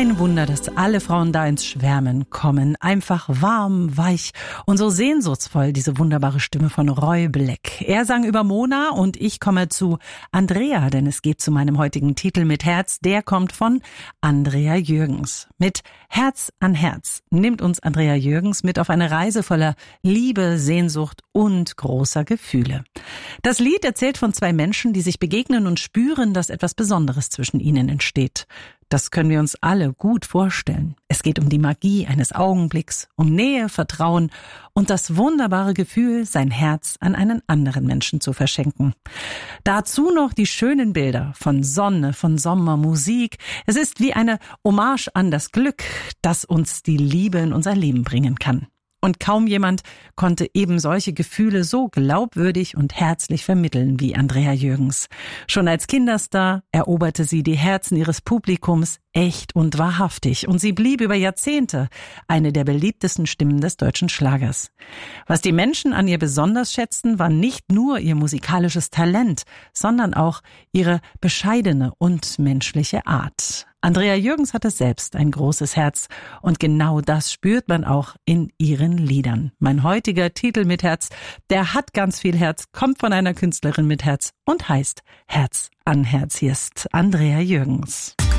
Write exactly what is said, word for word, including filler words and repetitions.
Kein Wunder, dass alle Frauen da ins Schwärmen kommen. Einfach warm, weich und so sehnsuchtsvoll, diese wunderbare Stimme von Roy Black. Er sang über Mona und ich komme zu Andrea, denn es geht zu meinem heutigen Titel mit Herz. Der kommt von Andrea Jürgens. Mit Herz an Herz nimmt uns Andrea Jürgens mit auf eine Reise voller Liebe, Sehnsucht und großer Gefühle. Das Lied erzählt von zwei Menschen, die sich begegnen und spüren, dass etwas Besonderes zwischen ihnen entsteht. Das können wir uns alle gut vorstellen. Es geht um die Magie eines Augenblicks, um Nähe, Vertrauen und das wunderbare Gefühl, sein Herz an einen anderen Menschen zu verschenken. Dazu noch die schönen Bilder von Sonne, von Sommer, Musik. Es ist wie eine Hommage an das Glück, das uns die Liebe in unser Leben bringen kann. Und kaum jemand konnte eben solche Gefühle so glaubwürdig und herzlich vermitteln wie Andrea Jürgens. Schon als Kinderstar eroberte sie die Herzen ihres Publikums echt und wahrhaftig. Und sie blieb über Jahrzehnte eine der beliebtesten Stimmen des deutschen Schlagers. Was die Menschen an ihr besonders schätzten, war nicht nur ihr musikalisches Talent, sondern auch ihre bescheidene und menschliche Art. Andrea Jürgens hatte selbst ein großes Herz und genau das spürt man auch in ihren Liedern. Mein heutiger Titel mit Herz, der hat ganz viel Herz, kommt von einer Künstlerin mit Herz und heißt Herz an Herz. Hier ist Andrea Jürgens.